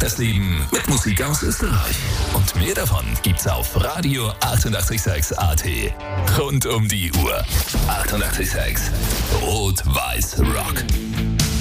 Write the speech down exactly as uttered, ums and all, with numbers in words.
das Leben mit Musik aus Österreich. Und mehr davon gibt's auf Radio achtundachtzig Komma sechs A T. Rund um die Uhr. achtundachtzig Komma sechs. Rot-Weiß Rock.